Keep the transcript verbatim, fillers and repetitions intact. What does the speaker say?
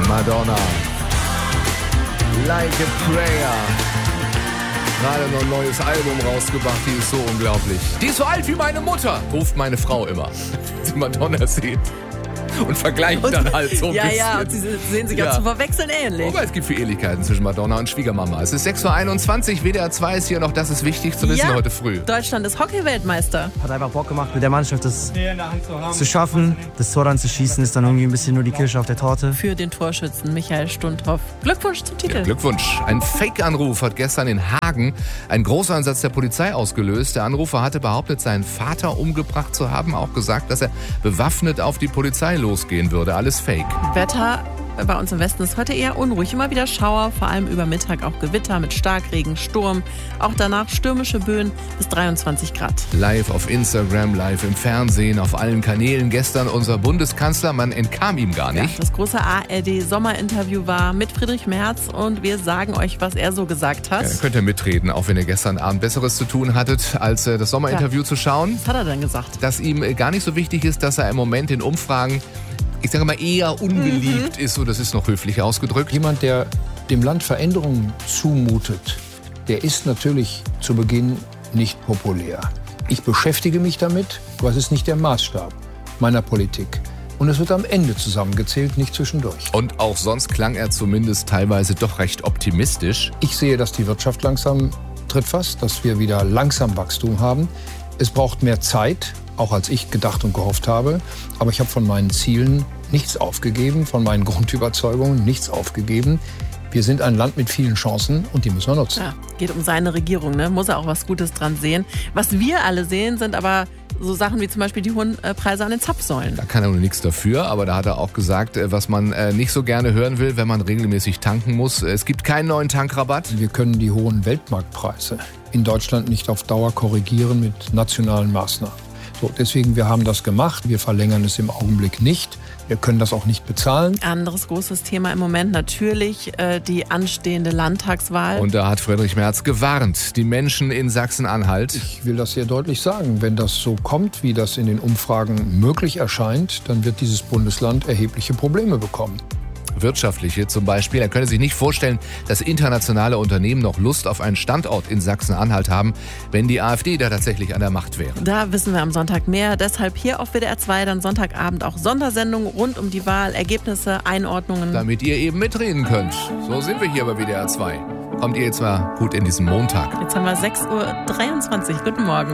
Madonna. Like a Prayer. Gerade noch ein neues Album rausgebracht, die ist so unglaublich. Die ist so alt wie meine Mutter, ruft meine Frau immer, wenn sie Madonna sieht. Und vergleicht und, dann halt so ein ja, bisschen. Ja, ja, und sie sehen sich ja zum Verwechseln ähnlich. Aber es gibt viele Ähnlichkeiten zwischen Madonna und Schwiegermama. Es ist sechs Uhr einundzwanzig, W D R zwei ist hier noch, das ist wichtig zu wissen ja, heute früh. Deutschland ist Hockey-Weltmeister. Hat einfach Bock gemacht, mit der Mannschaft das zu schaffen. Das Tor dann zu schießen, ist dann irgendwie ein bisschen nur die Kirsche auf der Torte. Für den Torschützen Michael Stundhoff. Glückwunsch zum Titel. Ja, Glückwunsch. Ein Fake-Anruf hat gestern in Hagen einen Großeinsatz der Polizei ausgelöst. Der Anrufer hatte behauptet, seinen Vater umgebracht zu haben, auch gesagt, dass er bewaffnet auf die Polizei losgehen würde. Alles Fake. Wetter bei uns im Westen ist heute eher unruhig. Immer wieder Schauer, vor allem über Mittag auch Gewitter mit Starkregen, Sturm. Auch danach stürmische Böen bis dreiundzwanzig Grad. Live auf Instagram, live im Fernsehen, auf allen Kanälen. Gestern unser Bundeskanzler, man entkam ihm gar nicht. Ja, das große A R D-Sommerinterview war mit Friedrich Merz und wir sagen euch, was er so gesagt hat. Ja, dann könnt ihr mitreden, auch wenn ihr gestern Abend Besseres zu tun hattet, als das Sommerinterview ja. zu schauen. Was hat er denn gesagt? Dass ihm gar nicht so wichtig ist, dass er im Moment in Umfragen, ich sage mal, eher unbeliebt mhm. ist, so das ist noch höflich ausgedrückt. Jemand, der dem Land Veränderungen zumutet, der ist natürlich zu Beginn nicht populär. Ich beschäftige mich damit, aber es ist nicht der Maßstab meiner Politik. Und es wird am Ende zusammengezählt, nicht zwischendurch. Und auch sonst klang er zumindest teilweise doch recht optimistisch. Ich sehe, dass die Wirtschaft langsam tritt fast, dass wir wieder langsam Wachstum haben. Es braucht mehr Zeit, auch als ich gedacht und gehofft habe. Aber ich habe von meinen Zielen nichts aufgegeben, von meinen Grundüberzeugungen nichts aufgegeben. Wir sind ein Land mit vielen Chancen und die müssen wir nutzen. Ja, geht um seine Regierung, ne? Muss er auch was Gutes dran sehen. Was wir alle sehen, sind aber so Sachen wie zum Beispiel die hohen Preise an den Zapfsäulen. Da kann er nur nichts dafür, aber da hat er auch gesagt, was man nicht so gerne hören will, wenn man regelmäßig tanken muss. Es gibt keinen neuen Tankrabatt. Wir können die hohen Weltmarktpreise in Deutschland nicht auf Dauer korrigieren mit nationalen Maßnahmen. So, deswegen, wir haben das gemacht. Wir verlängern es im Augenblick nicht. Wir können das auch nicht bezahlen. Anderes großes Thema im Moment natürlich äh, die anstehende Landtagswahl. Und da hat Friedrich Merz gewarnt, die Menschen in Sachsen-Anhalt. Ich will das sehr deutlich sagen. Wenn das so kommt, wie das in den Umfragen möglich erscheint, dann wird dieses Bundesland erhebliche Probleme bekommen. Wirtschaftliche zum Beispiel. Er könne sich nicht vorstellen, dass internationale Unternehmen noch Lust auf einen Standort in Sachsen-Anhalt haben, wenn die AfD da tatsächlich an der Macht wäre. Da wissen wir am Sonntag mehr. Deshalb hier auf W D R zwei dann Sonntagabend auch Sondersendungen rund um die Wahl, Ergebnisse, Einordnungen. Damit ihr eben mitreden könnt. So sind wir hier bei W D R zwei. Kommt ihr jetzt mal gut in diesen Montag. Jetzt haben wir sechs Uhr dreiundzwanzig. Guten Morgen.